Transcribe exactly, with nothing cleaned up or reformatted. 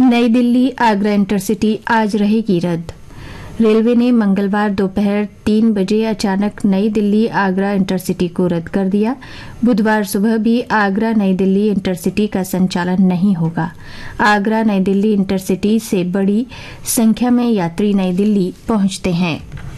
नई दिल्ली आगरा इंटरसिटी आज रहेगी रद्द। रेलवे ने मंगलवार दोपहर तीन बजे अचानक नई दिल्ली आगरा इंटरसिटी को रद्द कर दिया। बुधवार सुबह भी आगरा नई दिल्ली इंटरसिटी का संचालन नहीं होगा। आगरा नई दिल्ली इंटरसिटी से बड़ी संख्या में यात्री नई दिल्ली पहुंचते हैं।